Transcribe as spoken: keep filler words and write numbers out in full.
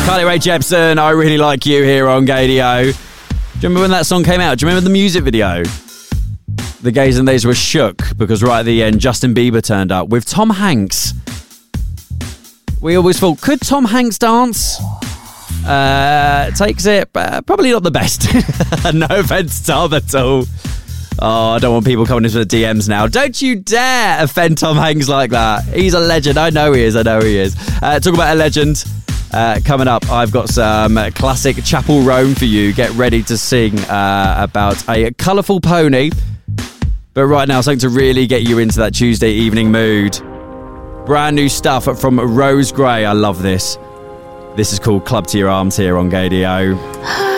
Carly Rae Jepsen, I Really Like You here on Gadio. Do you remember when that song came out? Do you remember the music video? The gays and theys were shook because right at the end, Justin Bieber turned up with Tom Hanks. We always thought, could Tom Hanks dance? Uh, takes it, uh, probably not the best. No offence, Tom, at all. Oh, I don't want people coming into the D Ms now. Don't you dare offend Tom Hanks like that. He's a legend. I know he is. I know he is. Uh, talk about a legend. Uh, coming up, I've got some classic Chapel Roan for you. Get ready to sing uh, about a colourful pony. But right now, something to really get you into that Tuesday evening mood. Brand new stuff from Rose Gray. I love this. This is called Club to Your Arms here on Gadio.